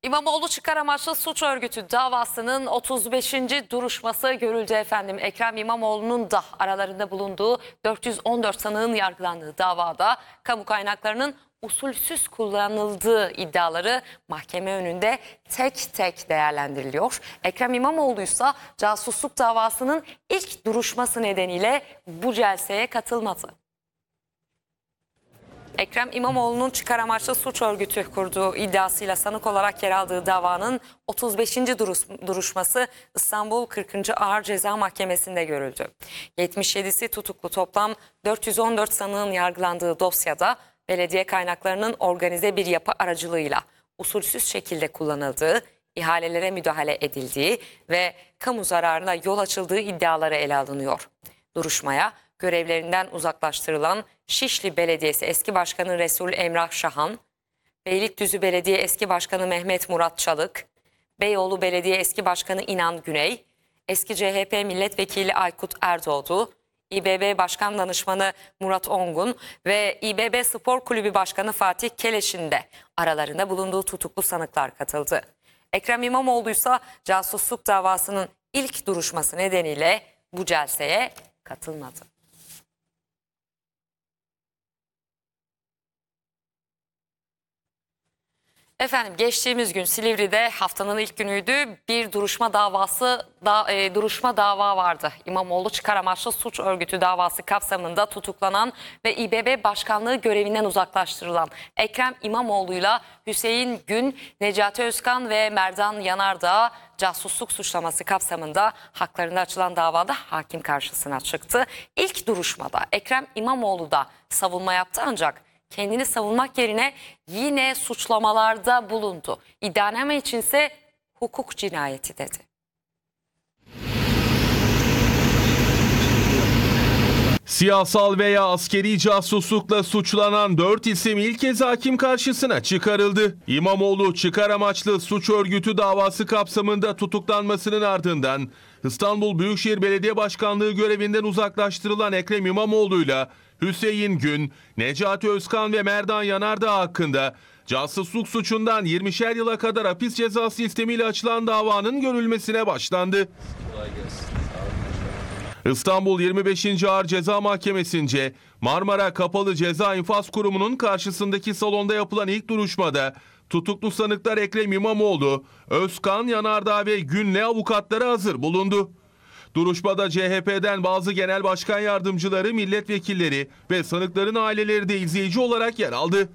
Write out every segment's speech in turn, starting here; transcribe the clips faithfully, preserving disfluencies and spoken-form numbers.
İmamoğlu çıkar amaçlı suç örgütü davasının otuz beşinci duruşması görüldü efendim. Ekrem İmamoğlu'nun da aralarında bulunduğu dört yüz on dört sanığın yargılandığı davada kamu kaynaklarının usulsüz kullanıldığı iddiaları mahkeme önünde tek tek değerlendiriliyor. Ekrem İmamoğlu ise casusluk davasının ilk duruşması nedeniyle bu celseye katılmadı. Ekrem İmamoğlu'nun çıkar amaçlı suç örgütü kurduğu iddiasıyla sanık olarak yer aldığı davanın otuz beşinci duruşması İstanbul kırkıncı Ağır Ceza Mahkemesi'nde görüldü. yetmiş yedisi tutuklu toplam dört yüz on dört sanığın yargılandığı dosyada belediye kaynaklarının organize bir yapı aracılığıyla usulsüz şekilde kullanıldığı, ihalelere müdahale edildiği ve kamu zararına yol açıldığı iddiaları ele alınıyor. Duruşmaya görevlerinden uzaklaştırılan Şişli Belediyesi eski başkanı Resul Emrah Şahan, Beylikdüzü Belediye eski başkanı Mehmet Murat Çalık, Beyoğlu Belediye eski başkanı İnan Güney, eski C H P milletvekili Aykut Erdoğdu, İBB Başkan Danışmanı Murat Ongun ve İBB Spor Kulübü Başkanı Fatih Keleş'in de aralarında bulunduğu tutuklu sanıklar katıldı. Ekrem İmamoğlu ise casusluk davasının ilk duruşması nedeniyle bu celseye katılmadı. Efendim geçtiğimiz gün Silivri'de haftanın ilk günüydü. Bir duruşma davası da, e, duruşma dava vardı. İmamoğlu çıkar amaçlı suç örgütü davası kapsamında tutuklanan ve İBB başkanlığı görevinden uzaklaştırılan Ekrem İmamoğlu'yla Hüseyin Gün, Necati Özkan ve Merdan Yanardağ casusluk suçlaması kapsamında haklarında açılan davada hakim karşısına çıktı. İlk duruşmada Ekrem İmamoğlu da savunma yaptı ancak kendini savunmak yerine yine suçlamalarda bulundu. İddianame içinse hukuk cinayeti dedi. Siyasal veya askeri casuslukla suçlanan dört isim ilk kez hakim karşısına çıkarıldı. İmamoğlu çıkar amaçlı suç örgütü davası kapsamında tutuklanmasının ardından İstanbul Büyükşehir Belediye Başkanlığı görevinden uzaklaştırılan Ekrem İmamoğlu'yla Hüseyin Gün, Necati Özkan ve Merdan Yanardağ hakkında casusluk suçundan yirmişer yıla kadar hapis cezası istemiyle açılan davanın görülmesine başlandı. İstanbul yirmi beşinci Ağır Ceza Mahkemesi'nce Marmara Kapalı Ceza İnfaz Kurumu'nun karşısındaki salonda yapılan ilk duruşmada tutuklu sanıklar Ekrem İmamoğlu, Özkan, Yanardağ ve Gün'le avukatları hazır bulundu. Duruşmada C H P'den bazı genel başkan yardımcıları, milletvekilleri ve sanıkların aileleri de izleyici olarak yer aldı.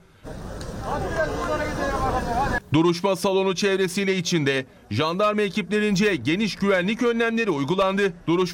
Duruşma salonu çevresiyle içinde jandarma ekiplerince geniş güvenlik önlemleri uygulandı. Duruşma